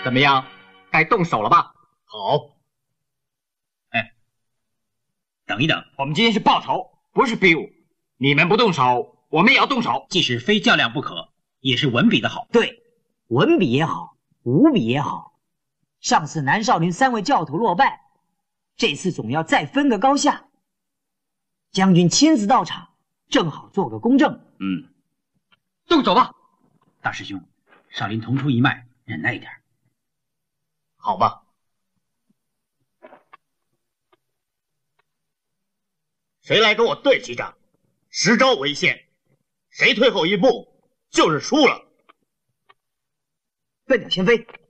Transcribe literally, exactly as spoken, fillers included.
怎么样？该动手了吧？ 好。 哎，等一等， 我们今天是报仇，不是比武。你们不动手，我们也要动手。 即使非较量不可，也是文比的好。 对，文比也好，武比也好。上次南少林三位教头落败，这次总要再分个高下。将军亲自到场，正好做个公证。 嗯， 动手吧。 大师兄，少林同出一脉，忍耐一点。 好吧。谁来跟我对几掌？十招为限，谁退后一步就是输了。 笨鸟先飞。